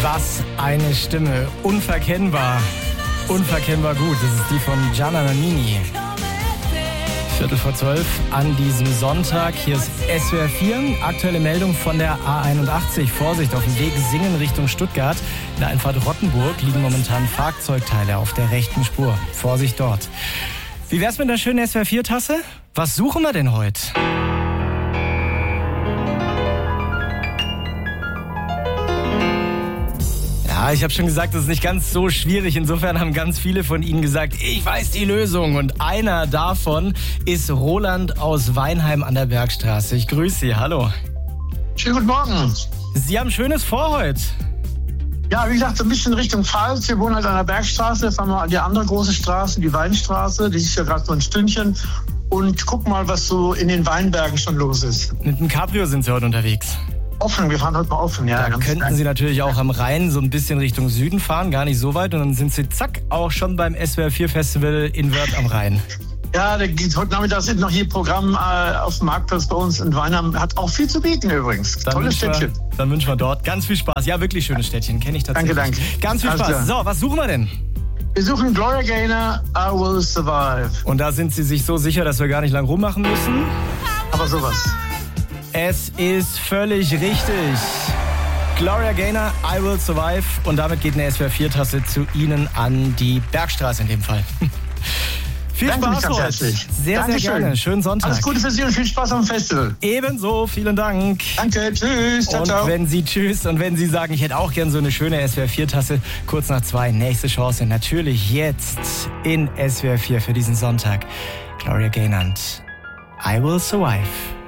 Was eine Stimme. Unverkennbar. Unverkennbar gut. Das ist die von Gianna Nannini. 11:45 an diesem Sonntag. Hier ist SWR 4. Aktuelle Meldung von der A81. Vorsicht, auf dem Weg Singen Richtung Stuttgart. In der Einfahrt Rottenburg liegen momentan Fahrzeugteile auf der rechten Spur. Vorsicht dort. Wie wär's mit einer schönen SWR 4-Tasse? Was suchen wir denn heute? Ja, ich habe schon gesagt, das ist nicht ganz so schwierig. Insofern haben ganz viele von Ihnen gesagt, ich weiß die Lösung. Und einer davon ist Roland aus Weinheim an der Bergstraße. Ich grüße Sie, hallo. Schönen guten Morgen. Sie haben Schönes vor heute. Ja, wie gesagt, so ein bisschen Richtung Pfalz. Wir wohnen halt an der Bergstraße. Fahren wir an die andere große Straße, die Weinstraße. Die ist ja gerade so ein Stündchen. Und gucken mal, was so in den Weinbergen schon los ist. Mit dem Cabrio sind Sie heute unterwegs. Offen, wir fahren heute mal offen. Ja, da könnten Sie natürlich auch am Rhein so ein bisschen Richtung Süden fahren, gar nicht so weit. Und dann sind Sie zack auch schon beim SWR 4 Festival in Wörth am Rhein. Ja, heute Nachmittag sind noch hier Programm auf dem Marktplatz bei uns in Weinheim. Hat auch viel zu bieten übrigens. Tolles Städtchen. Dann wünschen wir dort ganz viel Spaß. Ja, wirklich schönes Städtchen, kenne ich tatsächlich. Danke. Ganz viel Spaß. So, was suchen wir denn? Wir suchen Gloria Gaynor, I Will Survive. Und da sind Sie sich so sicher, dass wir gar nicht lang rummachen müssen? Aber sowas. Es ist völlig richtig. Gloria Gaynor, I Will Survive. Und damit geht eine SWR 4-Tasse zu Ihnen an die Bergstraße in dem Fall. Viel Spaß heute. Sehr gerne. Schönen Sonntag. Alles Gute für Sie und viel Spaß am Festival. Ebenso, vielen Dank. Danke, tschüss. Ciao, ciao. Und wenn Sie sagen, ich hätte auch gern so eine schöne SWR 4-Tasse, kurz nach 2, nächste Chance. Natürlich jetzt in SWR 4 für diesen Sonntag. Gloria Gaynor, I Will Survive.